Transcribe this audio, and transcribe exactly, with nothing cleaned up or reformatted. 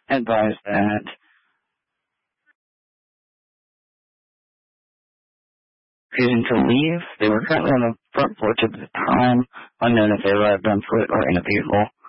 advised that refusing to leave. They were currently on the front porch at the time, unknown if they arrived on foot or in a vehicle.